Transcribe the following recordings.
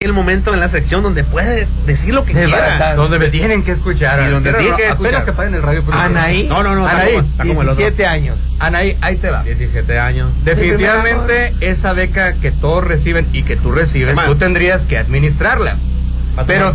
el momento en la sección donde puede decir lo que quiera. Donde me tienen que escuchar. Sí, donde tienen que escuchar. Apenas que paren el radio. Anaí. No, Anaí, está como el otro. 17 años. Anaí, ahí te va. 17 años. Definitivamente esa beca que todos reciben y que tú recibes, tú tendrías que administrarla. Pero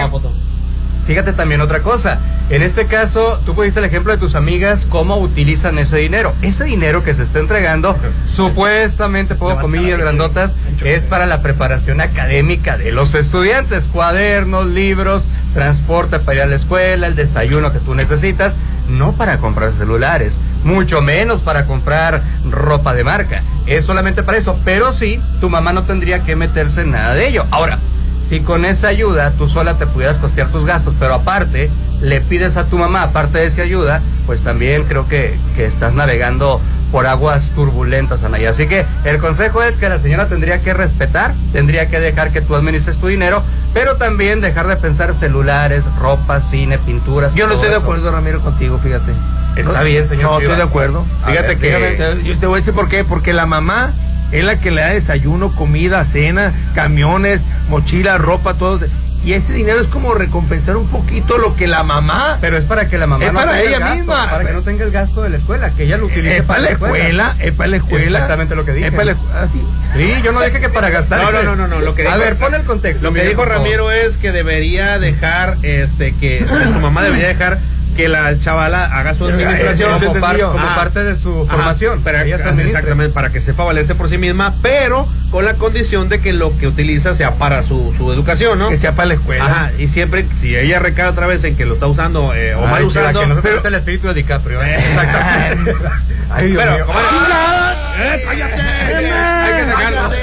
fíjate también otra cosa. En este caso, tú pusiste el ejemplo de tus amigas, cómo utilizan ese dinero. Ese dinero que se está entregando, supuestamente, pongo comillas grandotas, es para la preparación académica de los estudiantes. Cuadernos, libros, transporte para ir a la escuela, el desayuno que tú necesitas. No para comprar celulares, mucho menos para comprar ropa de marca. Es solamente para eso. Pero sí, tu mamá no tendría que meterse en nada de ello. Ahora, si con esa ayuda tú sola te pudieras costear tus gastos, pero aparte le pides a tu mamá, aparte de esa ayuda, pues también creo que estás navegando por aguas turbulentas, Anaí. Así que el consejo es que la señora tendría que respetar, tendría que dejar que tú administres tu dinero, pero también dejar de pensar celulares, ropa, cine, pinturas. Yo no estoy de acuerdo, Ramiro, contigo, fíjate. Está bien, señor. No, estoy de acuerdo. Fíjate que yo te voy a decir por qué. Porque la mamá es la que le da desayuno, comida, cena, camiones, mochila, ropa, todo. Y ese dinero es como recompensar un poquito lo que la mamá. Pero es para que la mamá es no para tenga ella el gasto, misma. para que no tenga el gasto de la escuela, que ella lo utilice es para la escuela, es para la escuela. Exactamente lo que dije. Es para sí, yo no dije que para gastar. No. Lo que dijo, a ver, pon el contexto. Lo que dijo Ramiro es que debería dejar, que su mamá debería dejar que la chavala haga su administración como parte de su formación. Pero exactamente, para que sepa valerse por sí misma, pero con la condición de que lo que utiliza sea para su educación, ¿no? Que sea para la escuela. Ajá, y siempre, si ella recae otra vez en que lo está usando o mal usando. Que no se trata el espíritu de DiCaprio. Exactamente. Ay, Dios mío. ¡Cállate! Hay que sacarlo.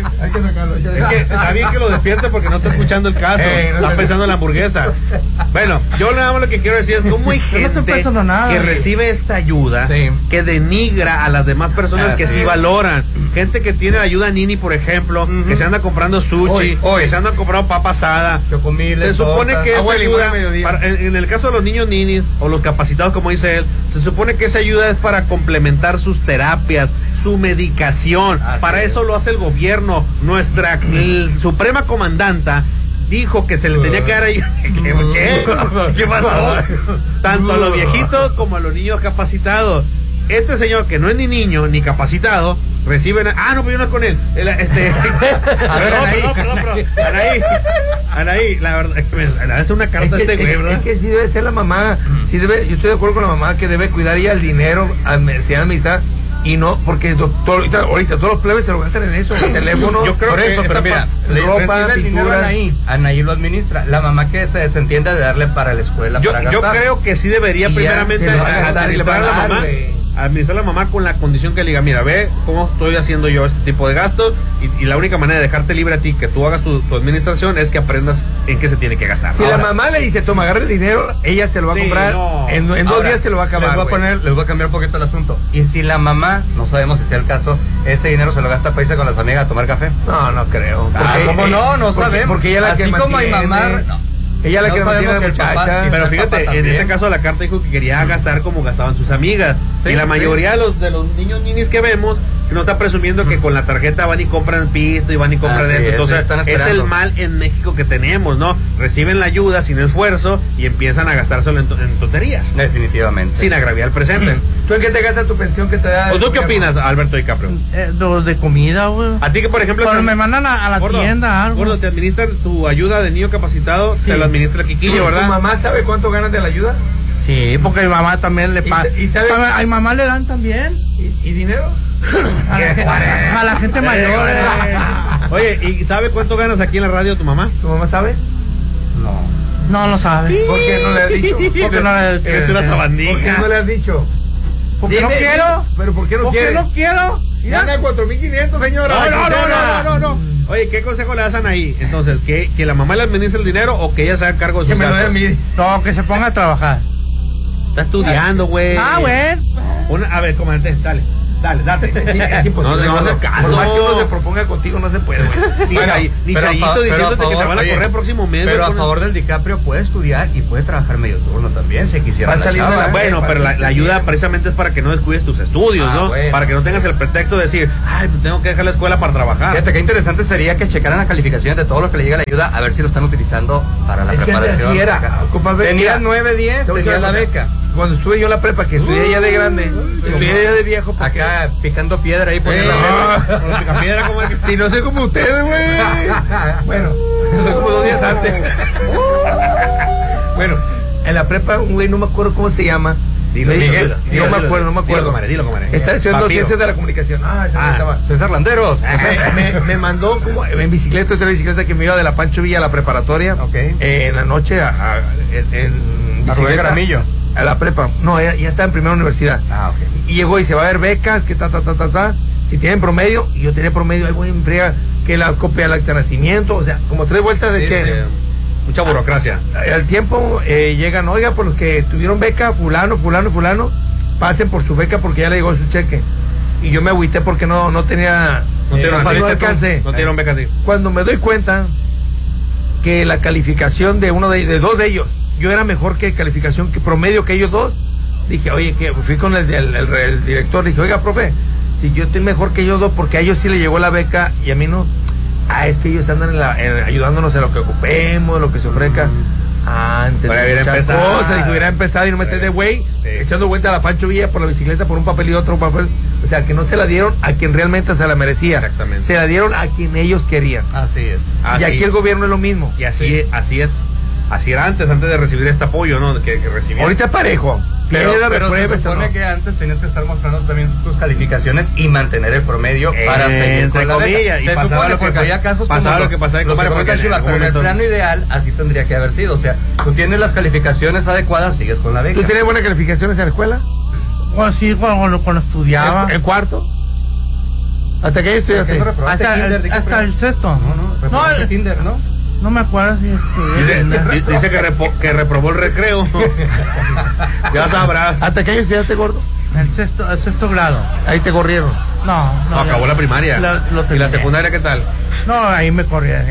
Es que está bien que lo despierte porque no está escuchando el caso. Está pensando en la hamburguesa. Bueno, yo nada más lo que quiero decir es cómo hay gente que recibe esta ayuda, que denigra a las demás personas que sí valoran. Gente que tiene ayuda Nini, por ejemplo, que se anda comprando sushi, que se anda comprando papa asada. Chocomiles, se supone que esa ayuda, en el caso de los niños Nini o los capacitados, como dice él, se supone que esa ayuda es para complementar sus terapias, su medicación. Para eso lo hace el gobierno. Nuestra suprema comandanta dijo que se le tenía que dar ayuda. ¿Qué pasó? Tanto a los viejitos como a los niños capacitados. Este señor, que no es ni niño ni capacitado, reciben. No, pero yo no es con él. Anaí, la verdad, es una carta es que sí debe ser la mamá. Sí debe, yo estoy de acuerdo con la mamá que debe cuidar ella el dinero, administrar. Y no, porque ahorita todos los plebes se lo gastan en eso, en el teléfono. Yo creo que eso, pero mira, ropa, el dinero Anaí lo administra. La mamá que se desentiende de darle para la escuela, para gastar. Yo creo que sí debería primeramente administrar a la mamá. Administrar a la mamá con la condición que le diga, mira, ve cómo estoy haciendo yo este tipo de gastos y la única manera de dejarte libre a ti, que tú hagas tu administración, es que aprendas en qué se tiene que gastar. Si la mamá le dice, toma, agarra el dinero, ella se lo va a comprar, en 2 días se lo va a acabar. Les voy a cambiar un poquito el asunto. Y si la mamá, no sabemos si sea el caso, ese dinero se lo gasta para irse con las amigas a tomar café. No creo. ¿Cómo no? No sabemos. Porque ella la así que como hay mamá... Ella la que mantiene a la muchacha. Pero fíjate, en este caso la carta dijo que quería gastar como gastaban sus amigas. Y la mayoría de los niños ninis que vemos, no está presumiendo que con la tarjeta van y compran pisto y van y compran esto. Entonces, es el mal en México que tenemos, ¿no? Reciben la ayuda sin esfuerzo y empiezan a gastárselo en tonterías. Definitivamente. Sin agraviar el presente. ¿Tú en qué te gastas tu pensión que te da? ¿O tú qué opinas, Alberto DiCaprio? De comida, güey. A ti que, por ejemplo... Cuando me mandan a la tienda, algo. Gordo, te administran tu ayuda de niño capacitado, te lo administra el Quiquillo, ¿verdad? ¿Tu mamá sabe cuánto ganas de la ayuda? Sí, porque a mi mamá también le pasa. ¿Y sabe? A mi mamá le dan también. ¿Y dinero? A la gente mayor. Oye, ¿y sabe cuánto ganas aquí en la radio tu mamá? ¿Tu mamá sabe? No lo sabe. ¿Por qué no le has dicho? Porque no le es una sabandija. ¿Por qué no le has dicho? Porque no quiero. ¿Pero por qué no quieres? Porque no quiero. Gana 4,500, señora. No. Oye, ¿qué consejo le hacen ahí? Entonces, ¿que la mamá le administre el dinero o que ella se haga cargo de su casa? No, que se ponga a trabajar. Está estudiando, güey. Bueno. A ver, comandante, dale. Dale, date. Es imposible. No hace caso. Por más que uno se proponga contigo, no se puede, güey. Ni Chayito diciéndote que te van a correr el próximo mes. Pero a favor del DiCaprio puede estudiar y puede trabajar medio turno también, si quisiera. Bueno, pero la ayuda precisamente es para que no descuides tus estudios, ¿no? Bueno. Para que no tengas el pretexto de decir, ay, pues tengo que dejar la escuela para trabajar. Fíjate qué interesante sería que checaran las calificaciones de todo lo que le llega la ayuda, a ver si lo están utilizando para la preparación. Así era. Tenías 9, 10, tenías la beca. Cuando estuve yo en la prepa, que estudié ya de grande, estudié ya de viejo. Porque... Acá picando piedra ahí poniendo la piedra como que... Si no sé como ustedes, güey. Bueno, como 2 días antes. Bueno, en la prepa, un güey, no me acuerdo cómo se llama. Miguel. No me acuerdo. Dilo, comadre. Está estudiando ciencias de la comunicación. César Landeros. Me mandó como en bicicleta, otra bicicleta que me iba de la Pancho Villa a la preparatoria. En la noche en bicicleta. Caramillo. A la prepa. No, ya está en primera universidad. Y llegó y se va a ver becas, que si tienen promedio, y yo tenía promedio, ahí voy en friega, que la copia del acta de nacimiento, o sea, como 3 vueltas de cheque. Mucha burocracia. Al tiempo llegan, oiga, por los que tuvieron beca, fulano, pasen por su beca porque ya le llegó su cheque. Y yo me agüité porque no tenía, no alcancé. No te dieron beca a ti. Cuando me doy cuenta que la calificación de 2 de ellos, yo era mejor que calificación, que promedio que ellos 2, dije, oye, que fui con el director, dije, oiga, profe, si yo estoy mejor que ellos 2, porque a ellos sí le llegó la beca y a mí no. Es que ellos andan ayudándonos en lo que ocupemos, lo que se ofrezca. Antes hubiera empezado. Dije, hubiera empezado y no meter de güey, echando vuelta a la Pancho Villa por la bicicleta, por un papel y otro papel. O sea, que no se la dieron a quien realmente se la merecía. Exactamente. Se la dieron a quien ellos querían. Así es. Y aquí el gobierno es lo mismo. Y así es. Así era antes de recibir este apoyo, ¿no? Que recibían. Ahorita es parejo. Pero se supone que antes tenías que estar mostrando también tus calificaciones y mantener el promedio para seguir con la beca. Y pasaba lo que había casos pasaba lo que pasaba en pero en el plano ideal así tendría que haber sido. O sea, tú tienes las calificaciones adecuadas, sigues con la beca. ¿Tú tienes buenas calificaciones en la escuela? Bueno, sí, cuando estudiaba. ¿En cuarto? ¿Hasta qué estudiaste? Hasta el sexto. No, el Tinder, ¿no? No me acuerdo si dice que reprobó el recreo. Ya sabrás. ¿Hasta qué año estudiaste, gordo? El sexto grado. Ahí te corrieron. No, acabó la primaria. ¿Y la secundaria qué tal? No, ahí me corrieron.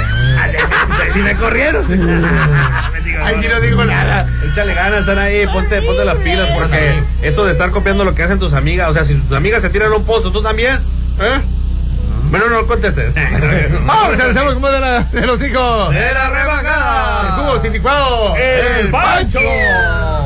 ¿Sí me corrieron? Ahí sí no digo nada. Échale ganas, están ahí, ponte las pilas, porque eso de estar copiando lo que hacen tus amigas, o sea, si tus amigas se tiran a un pozo, ¿tú también? Bueno, no contestes. Vamos, regresamos como de los hijos. De la rebajada. Estuvo significado el Pancho.